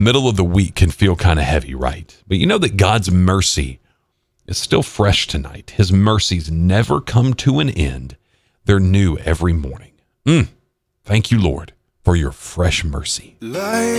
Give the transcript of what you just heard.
Middle of the week can feel kind of heavy, right? But you know that God's mercy is still fresh tonight. His mercies never come to an end. They're new every morning. Thank you, Lord, for your fresh mercy.